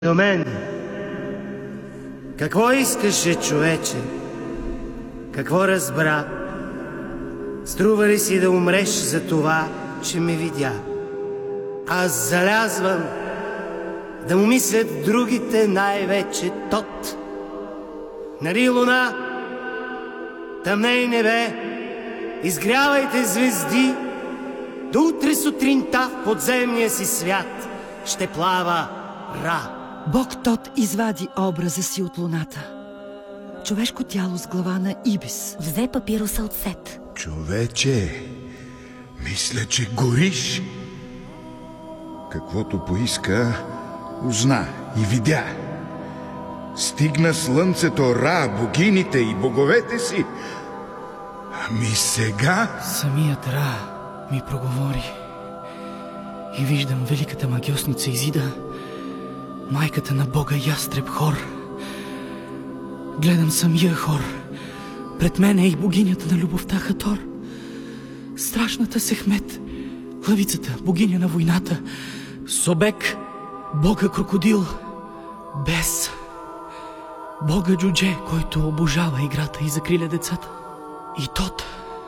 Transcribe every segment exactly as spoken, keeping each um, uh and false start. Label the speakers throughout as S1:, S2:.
S1: До мен. Какво искаше, човече? Какво разбра? Струва ли си да умреш за това, че ме видя? Аз залязвам да му мислят другите, най-вече тот. Нали луна, тъмней небе, изгрявайте звезди, до утре сутринта в подземния си свят ще плава Ра.
S2: Бог Тот извади образа си от луната. Човешко тяло с глава на ибис.
S3: Взе папируса от Сет.
S4: Човече, мисля, че гориш. Каквото поиска, узна и видя. Стигна слънцето Ра, богините и боговете си. Ами сега...
S5: Самият Ра ми проговори. И виждам великата магиосница Изида, майката на бога Ястреб Хор. Гледам самия Хор. Пред мен е и богинята на любовта Хатор. Страшната Сехмет, лъвицата, богиня на войната. Собек, бога крокодил. Бес, бога Джудже, който обожава играта и закриля децата. И Тот,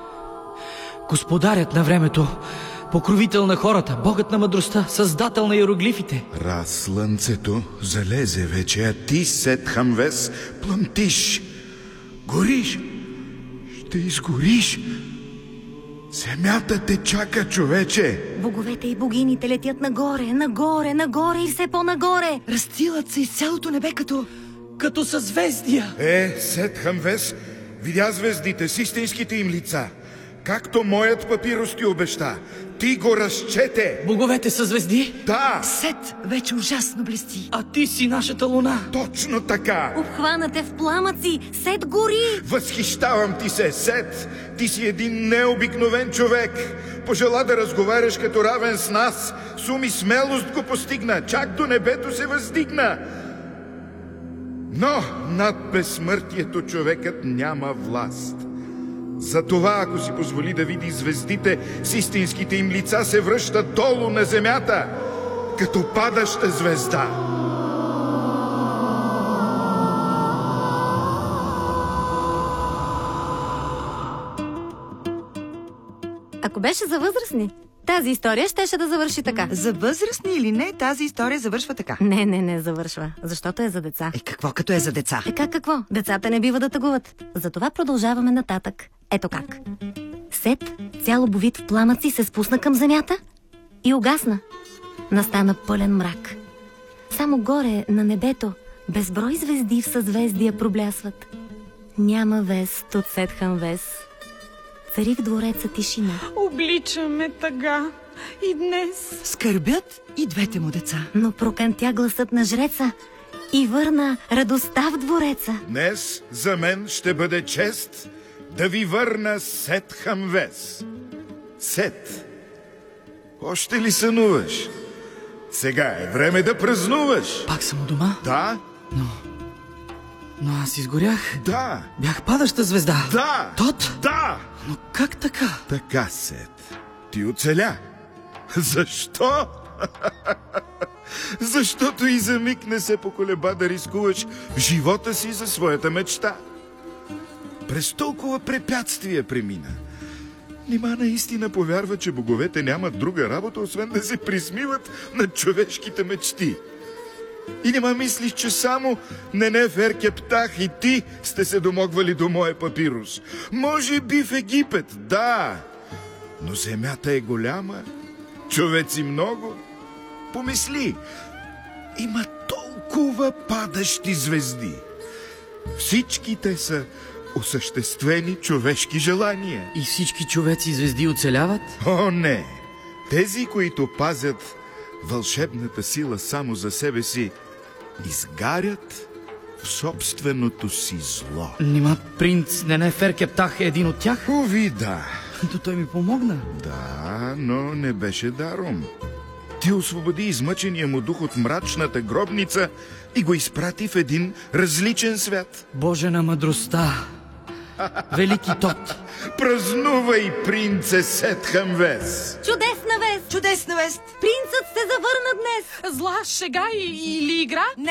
S5: господарят на времето, покровител на хората, богът на мъдростта, създател на иероглифите.
S4: Ра, слънцето залезе вече, а ти, Сет Хамвес, плъмтиш. Гориш. Ще изгориш. Земята те чака, човече.
S3: Боговете и богините летят нагоре, нагоре, нагоре и все по-нагоре.
S2: Разстилат се из цялото небе като...
S5: Като съзвездия.
S4: Е, Сет Хамвес видя звездите с истинските им лица. Както моят папирус ти обеща. Ти го разчете.
S5: Боговете са звезди?
S4: Да.
S2: Сет вече ужасно блести.
S5: А ти си нашата луна.
S4: Точно така.
S3: Обхванате в пламъци. Сет гори.
S4: Възхищавам ти се, Сет. Ти си един необикновен човек. Пожела да разговаряш като равен с нас. С ум и смелост го постигна. Чак до небето се въздигна. Но над безсмъртието човекът няма власт. Затова, ако си позволи да види звездите с истинските им лица, се връща долу на земята, като падаща звезда.
S3: Ако беше за възрастни, тази история щеше да завърши така.
S2: За възрастни или не, тази история завършва така.
S3: Не, не, не завършва, защото е за деца.
S2: Е, какво като е за деца?
S3: Е, как какво? Децата не бива да тъгуват. Затова продължаваме нататък. Ето как. Сет, цял обвит в пламъци, се спусна към земята и угасна. Настана пълен мрак. Само горе, на небето, безброй звезди в съзвездия проблясват. Няма вест от Сет Хамвес. Цари в двореца тишина.
S6: Обличаме тъга и днес.
S2: Скърбят и двете му деца.
S3: Но прокънтя гласът на жреца и върна радостта в двореца.
S4: Днес за мен ще бъде чест да ви върна Сет Хамвес. Сет, още ли сънуваш? Сега е време да празнуваш.
S5: Пак съм у дома?
S4: Да.
S5: Но... Но аз изгорях.
S4: Да.
S5: Бях падаща звезда.
S4: Да.
S5: Тот?
S4: Да.
S5: Но как така?
S4: Така, Сет. Ти оцеля. Защо? Защото и за миг не се поколеба да рискуваш живота си за своята мечта. През толкова препятствия премина. Нима наистина повярва, че боговете нямат друга работа, освен да се присмиват над човешките мечти. И нима мислиш, че само Ненеф, Еркептах и ти сте се домогвали до моя папирус. Може би в Египет, да. Но земята е голяма, човеци много. Помисли, има толкова падащи звезди. Всички те са осъществени човешки желания.
S5: И всички човеци и звезди оцеляват?
S4: О, не! Тези, които пазят вълшебната сила само за себе си, изгарят в собственото си зло.
S5: Нима принц Ненеф Еркептах е един от тях?
S4: Уви, да.
S5: То той ми помогна.
S4: Да, но не беше даром. Ти освободи измъчения му дух от мрачната гробница и го изпрати в един различен свят.
S5: Боже на мъдростта! Велики Тот!
S4: Празнувай, принце Сет Хамвес!
S3: Чудесна вест!
S2: Чудесна вест!
S3: Принцът се завърна днес!
S6: Зла шега и, или игра?
S2: Не,